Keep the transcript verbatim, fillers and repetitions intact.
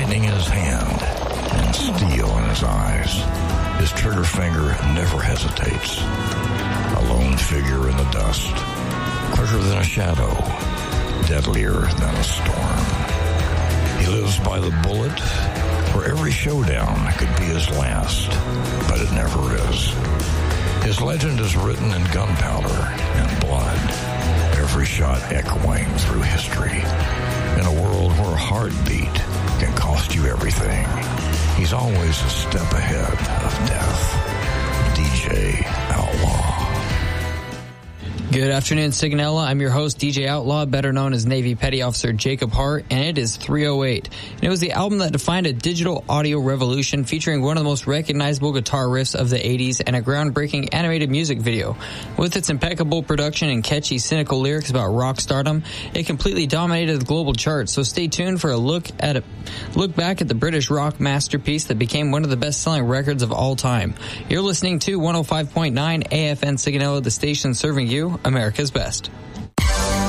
lightning in his hand and steel in his eyes. His trigger finger never hesitates. A lone figure in the dust, quicker than a shadow, deadlier than a storm. He lives by the bullet, where every showdown could be his last, but it never is. His legend is written in gunpowder and blood, every shot echoing through history. In a world where a heartbeat can cost you everything, he's always a step ahead of death. D J Outlaw. Good afternoon, Sigonella. I'm your host, D J Outlaw, better known as Navy Petty Officer Jacob Hart, and it is three oh eight. And it was the album that defined a digital audio revolution, featuring one of the most recognizable guitar riffs of the eighties and a groundbreaking animated music video. With its impeccable production and catchy, cynical lyrics about rock stardom, it completely dominated the global charts. So stay tuned for a look at a look back at the British rock masterpiece that became one of the best-selling records of all time. You're listening to one oh five point nine A F N Sigonella, the station serving you America's best.